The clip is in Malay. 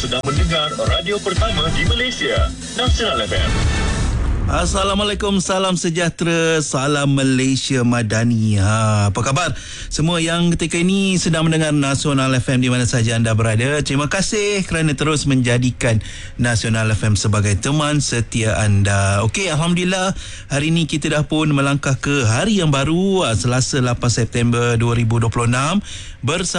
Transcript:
sedang mendengar radio pertama di Malaysia, Nasional FM. Assalamualaikum, salam sejahtera, salam Malaysia Madani. Apa khabar semua yang ketika ini sedang mendengar Nasional FM di mana saja anda berada. Terima kasih kerana terus menjadikan Nasional FM sebagai teman setia anda. Okey, alhamdulillah hari ini kita dah pun melangkah ke hari yang baru, Selasa 8 September 2026 bersama